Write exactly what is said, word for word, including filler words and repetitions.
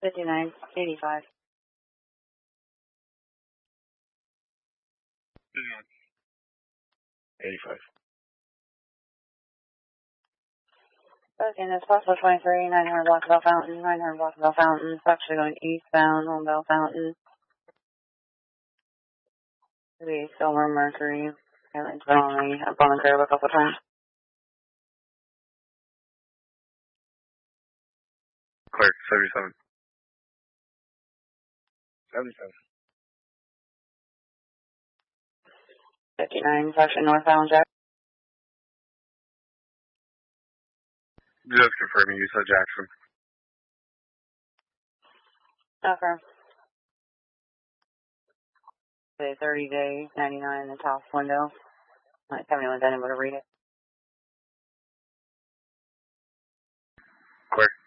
fifty-nine, eighty-five. eighty-five. Okay, that's possible twenty-three, nine hundred Block Bell Fountain, nine hundred Block Bell Fountain. It's actually going eastbound on Bell Fountain. The Silver Mercury. And it's been only up on the curb a couple times. Clear, seventy-seven. seventy-seven. fifty-nine, it's actually northbound, Jack. Just confirming you said Jackson. Okay. The thirty day, ninety-nine in the top window. Like seventy-one's able to read it. Clear.